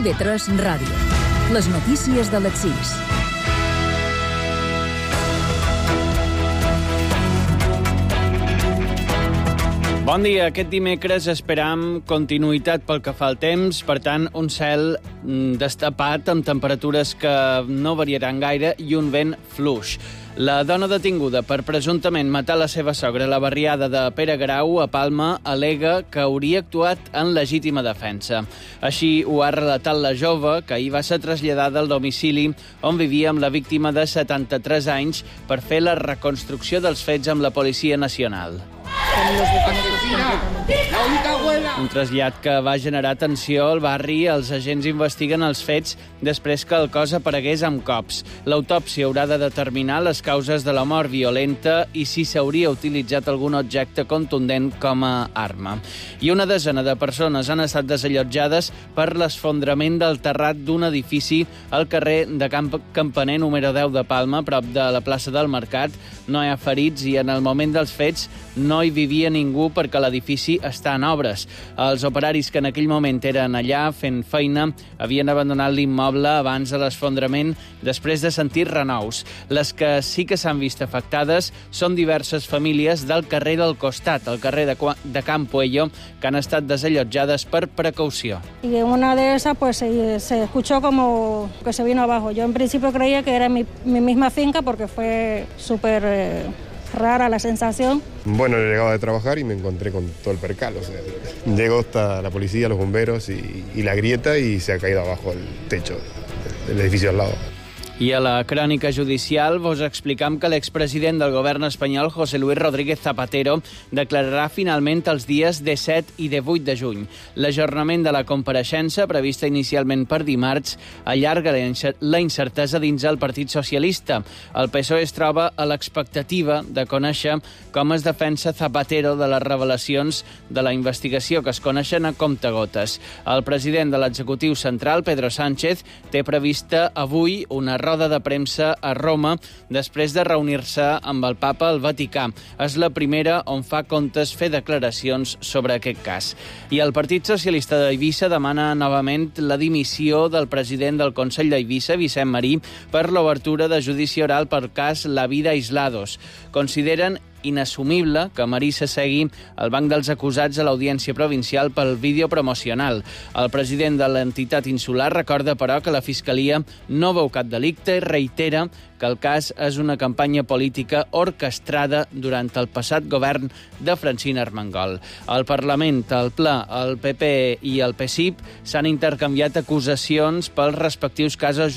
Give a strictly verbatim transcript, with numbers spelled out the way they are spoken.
I V tres Ràdio. Les notícies de les sis. Bon dia. Aquest dimecres esperam continuïtat pel que fa al temps, per tant, un cel destapat amb temperatures que no variaran gaire i un vent fluix. La dona detinguda per presumptament matar la seva sogra a la barriada de Pere Grau, a Palma, al·lega que hauria actuat en legítima defensa. Així ho ha relatat la jove, que ahir va ser traslladada al domicili on vivia amb la víctima de setanta-tres anys per fer la reconstrucció dels fets amb la Policia Nacional. Un trasllat que va generar tensió al barri. Els agents investiguen els fets després que el cos aparegués amb cops. L'autòpsia haurà de determinar les causes de la mort violenta i si s'hauria utilitzat algun objecte contundent com a arma. I una desena de persones han estat desallotjades per l'esfondrament del terrat d'un edifici al carrer de Camp Campaner número deu de Palma, prop de la plaça del Mercat. No hi ha ferits i en el moment dels fets no hi vivia ningú perquè l'edifici està en obres. Els operaris que en aquell moment eren allà fent feina havien abandonat l'immoble abans de l'esfondrament, després de sentir renous. Les que sí que s'han vist afectades són diverses famílies del carrer del costat, el carrer de, de Can Puello, que han estat desallotjades per precaució. Y en una de esas pues se, se escuchó como que se vino abajo. Yo en principio creía que era mi, mi misma finca porque fue súper eh, rara la sensación. Bueno, llegaba de trabajar y me encontré con todo el percal. O sea, llegó hasta la policía, los bomberos y, y la grieta y se ha caído abajo el techo del edificio al lado. I a la crònica judicial vos explicam que l'expresident del govern espanyol, José Luis Rodríguez Zapatero, declararà finalment els dies disset i divuit de juny. L'ajornament de la compareixença, prevista inicialment per dimarts, allarga la incertesa dins el Partit Socialista. El P S O E es troba a l'expectativa de conèixer com es defensa Zapatero de les revelacions de la investigació que es coneixen a comptagotes. El president de l'executiu central, Pedro Sánchez, té prevista avui una roda de premsa a Roma després de reunir-se amb el papa al Vaticà. És la primera on fa comptes fer declaracions sobre aquest cas. I el Partit Socialista d'Eivissa demana novament la dimissió del president del Consell d'Eivissa, Vicent Marí, per l'obertura de judici oral pel cas La Vida Aislados. Consideren inassumible que Marí s'assegui al banc dels acusats a l'Audiència Provincial pel vídeo promocional. El president de l'entitat insular recorda, però, que la Fiscalia no veu cap delicte i reitera que el cas és una campanya política orquestrada durant el passat govern de Francina Armengol. Al Parlament, el Ple, el P P i el P S I P s'han intercanviat acusacions pels respectius casos